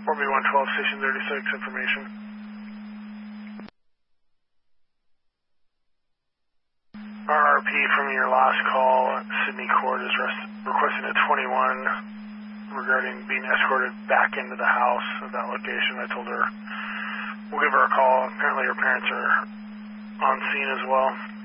4B112, Station 36, information. RRP from your last call, Sydney Court is requesting a 21 regarding being escorted back into the house at that location. I told her we'll give her a call. Apparently her parents are on scene as well.